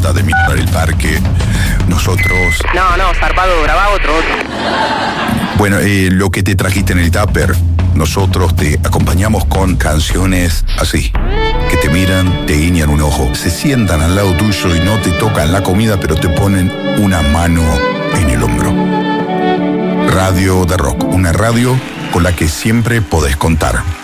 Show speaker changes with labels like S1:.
S1: basta de mirar el parque. Nosotros...
S2: No, zarpado, grabá otro.
S1: Bueno, lo que te trajiste en el tupper, nosotros te acompañamos con canciones así, que te miran, te guiñan un ojo, se sientan al lado tuyo y no te tocan la comida, pero te ponen una mano en el hombro. Radio de Rock, una radio con la que siempre podés contar.